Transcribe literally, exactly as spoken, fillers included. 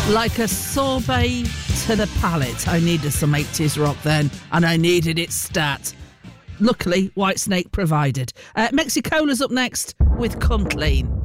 Like a sorbet to the palate. I needed some eighties rock then, and I needed it stat. Luckily, Whitesnake provided. Uh, Mexicola's up next with Come Clean.